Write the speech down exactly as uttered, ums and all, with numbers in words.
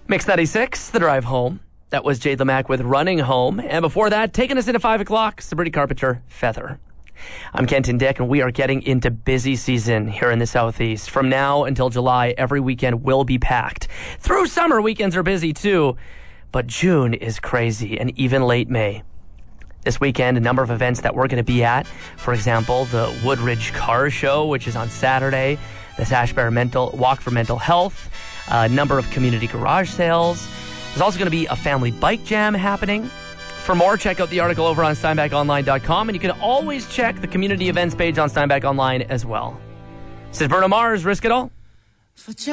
Mix ninety-six, The Drive Home. That was Jade Lamac with Running Home. And before that, taking us into five o'clock, Sabrina Carpenter, Feather. I'm Kenton Dick, and we are getting into busy season here in the Southeast. From now until July, every weekend will be packed. Through summer, weekends are busy too. But June is crazy, and even late May. This weekend, a number of events that we're going to be at. For example, the Woodridge Car Show, which is on Saturday. The Sashbear Mental Walk for Mental Health. A number of community garage sales. There's also going to be a family bike jam happening. For more, check out the article over on Steinbach Online dot com, and you can always check the community events page on Steinbach Online as well. This is Bruno Mars, Risk It All.